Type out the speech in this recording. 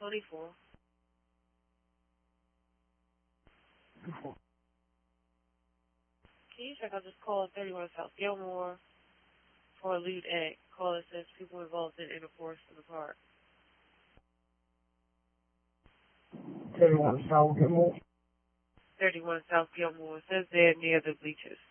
24. Can you check out this call at 31 South Gilmore for a lewd act? Call that says people involved in intercourse in the park. 31 South Gilmore. 31 South Gilmore. It says they're near the bleachers.